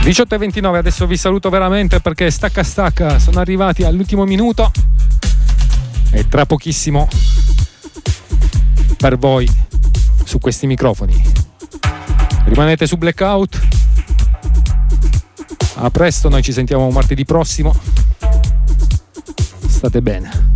18:29, adesso vi saluto veramente perché stacca sono arrivati all'ultimo minuto e tra pochissimo per voi su questi microfoni. Rimanete su Blackout. A presto, noi ci sentiamo martedì prossimo. State bene.